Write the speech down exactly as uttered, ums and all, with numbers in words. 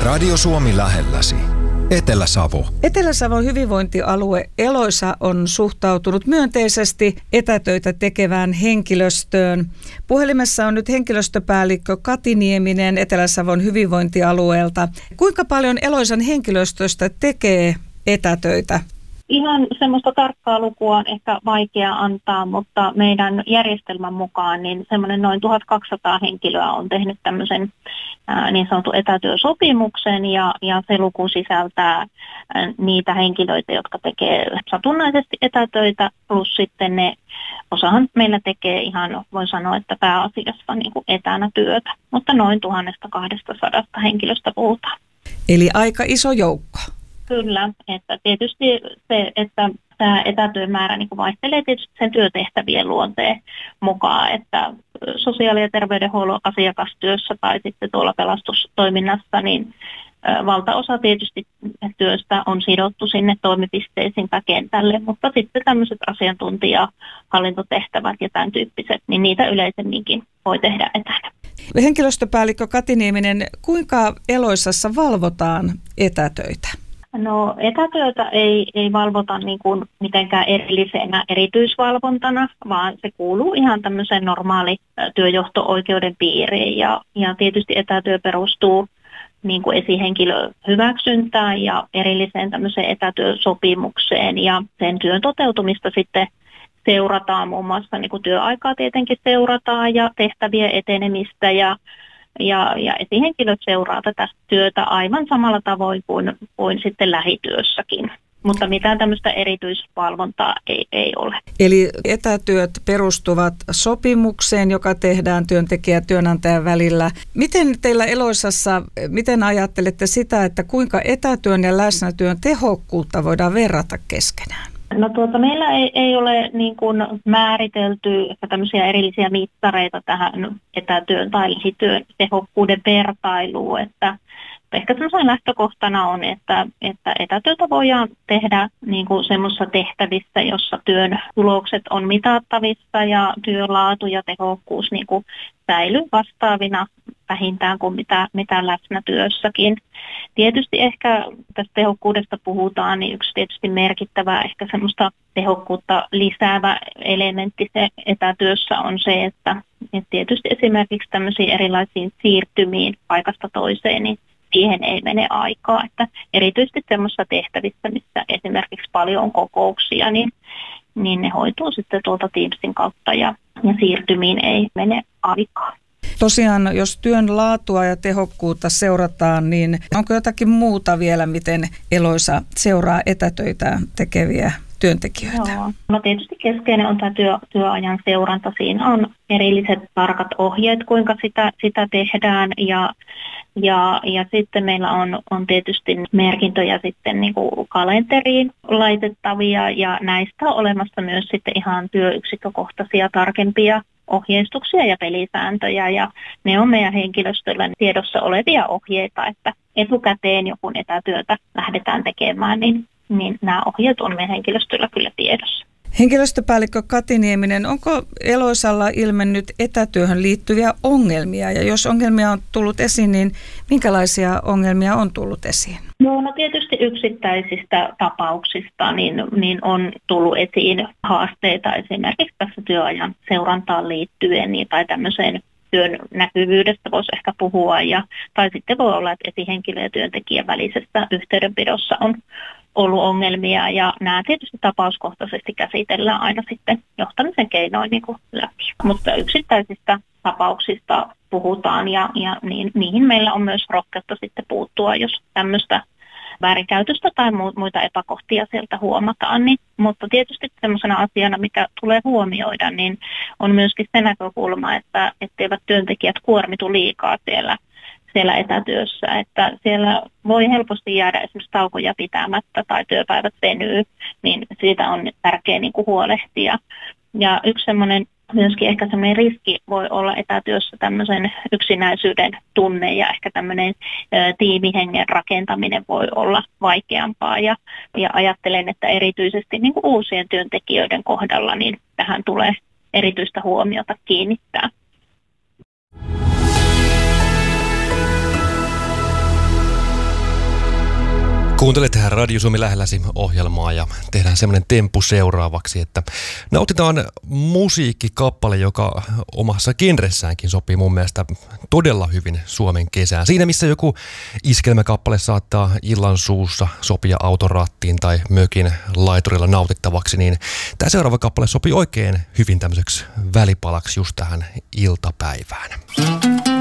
Radio Suomi lähelläsi. Etelä-Savo. Etelä-Savon hyvinvointialue Eloisa on suhtautunut myönteisesti etätöitä tekevään henkilöstöön. Puhelimessa on nyt henkilöstöpäällikkö Kati Nieminen Etelä-Savon hyvinvointialueelta. Kuinka paljon Eloisan henkilöstöstä tekee etätöitä? Ihan semmoista tarkkaa lukua on ehkä vaikea antaa, mutta meidän järjestelmän mukaan niin semmoinen noin tuhatkaksisataa henkilöä on tehnyt tämmöisen ää, niin sanotun etätyösopimuksen ja, ja se luku sisältää ää, niitä henkilöitä, jotka tekee satunnaisesti etätöitä, plus sitten ne, osahan meillä tekee ihan, voi sanoa, että pääasiassa niin kuin etänä työtä, mutta noin tuhatkaksisataa henkilöstä puhutaan. Eli aika iso joukko. Kyllä, että tietysti se, että tämä etätyömäärä niin kuin vaihtelee tietysti sen työtehtävien luonteen mukaan, että sosiaali- ja terveydenhuollon asiakastyössä tai sitten tuolla pelastustoiminnassa, niin valtaosa tietysti työstä on sidottu sinne toimipisteisiin tai kentälle, mutta sitten tämmöiset asiantuntijahallintotehtävät ja tämän tyyppiset, niin niitä yleisemminkin voi tehdä etänä. Henkilöstöpäällikkö Kati Nieminen, kuinka Eloisassa valvotaan etätöitä? No etätyötä ei, ei valvota niin kuin mitenkään erillisenä erityisvalvontana, vaan se kuuluu ihan tämmöiseen normaali työjohto-oikeuden piiriin ja, ja tietysti etätyö perustuu niin kuin esihenkilön hyväksyntään ja erilliseen tämmöiseen etätyösopimukseen ja sen työn toteutumista sitten seurataan muun muassa niin kuin työaikaa tietenkin seurataan ja tehtävien etenemistä ja Ja, ja esihenkilöt seuraa tätä työtä aivan samalla tavoin kuin, kuin sitten lähityössäkin, mutta mitään tämmöistä erityisvalvontaa ei, ei ole. Eli etätyöt perustuvat sopimukseen, joka tehdään työntekijä- ja työnantajan välillä. Miten teillä Eloisassa, miten ajattelette sitä, että kuinka etätyön ja läsnätyön tehokkuutta voidaan verrata keskenään? No tuota, meillä ei, ei ole niin kuin määritelty tämmöisiä erillisiä mittareita tähän etätyön tai lähityön tehokkuuden vertailuun, että ehkä semmoisen lähtökohtana on, että, että etätyötä voidaan tehdä niin kuin semmoisissa tehtävissä, jossa työn tulokset on mitattavissa ja työn laatu ja tehokkuus niin kuin säilyy vastaavina vähintään kuin mitä, mitä läsnätyössäkin. Tietysti ehkä tästä tehokkuudesta puhutaan, niin yksi tietysti merkittävä ehkä semmoista tehokkuutta lisäävä elementti se etätyössä on se, että, että tietysti esimerkiksi tämmöisiin erilaisiin siirtymiin paikasta toiseen, niin siihen ei mene aikaa. Että erityisesti semmoisissa tehtävissä, missä esimerkiksi paljon on kokouksia, niin, niin ne hoituu sitten tuolta Teamsin kautta ja, ja siirtymiin ei mene aikaa. Tosiaan, jos työn laatua ja tehokkuutta seurataan, niin onko jotakin muuta vielä, miten Eloisa seuraa etätöitä tekeviä työntekijöitä? Joo. No tietysti keskeinen on tämä työ, työajan seuranta. Siinä on erilliset tarkat ohjeet, kuinka sitä, sitä tehdään ja, ja, ja sitten meillä on, on tietysti merkintöjä sitten niin kuin kalenteriin laitettavia ja näistä on olemassa myös sitten ihan työyksikkökohtaisia tarkempia ohjeistuksia ja pelisääntöjä ja ne on meidän henkilöstöllä tiedossa olevia ohjeita, että etukäteen joku etätyötä lähdetään tekemään, niin, niin nämä ohjeet on meidän henkilöstöllä kyllä tiedossa. Henkilöstöpäällikkö Kati Nieminen, onko Eloisalla ilmennyt etätyöhön liittyviä ongelmia ja jos ongelmia on tullut esiin, niin minkälaisia ongelmia on tullut esiin? No, no tietysti yksittäisistä tapauksista niin, niin on tullut esiin haasteita esimerkiksi tässä työajan seurantaan liittyen niin, tai tämmöiseen työn näkyvyydestä voisi ehkä puhua ja, tai sitten voi olla, että esihenkilö ja työntekijän välisessä yhteydenpidossa on ollut ongelmia ja nämä tietysti tapauskohtaisesti käsitellään aina sitten johtamisen keinoin niin kuin läpi. Mutta yksittäisistä tapauksista puhutaan ja, ja niin, niihin meillä on myös rohkeutta sitten puuttua, jos tämmöistä väärinkäytöstä tai muita epäkohtia sieltä huomataan. Niin, mutta tietysti semmoisena asiana, mikä tulee huomioida, niin on myöskin se näkökulma, että etteivät työntekijät kuormitu liikaa siellä siellä etätyössä, että siellä voi helposti jäädä esimerkiksi taukoja pitämättä tai työpäivät venyy, niin siitä on tärkeää niin kuin huolehtia. Ja yksi semmoinen myöskin ehkä semmoinen riski voi olla etätyössä tämmöisen yksinäisyyden tunne ja ehkä tämmöinen ä, tiimihengen rakentaminen voi olla vaikeampaa ja, ja ajattelen, että erityisesti niin kuin uusien työntekijöiden kohdalla niin tähän tulee erityistä huomiota kiinnittää. Kuuntelet tähän Radio Suomi lähelläsi -ohjelmaa ja tehdään semmoinen temppu seuraavaksi, että nautitaan musiikkikappale, joka omassa genressäänkin sopii mun mielestä todella hyvin Suomen kesään. Siinä missä joku iskelmäkappale saattaa illan suussa sopia autorattiin tai mökin laiturilla nautittavaksi, niin tämä seuraava kappale sopii oikein hyvin tämmöiseksi välipalaksi just tähän iltapäivään.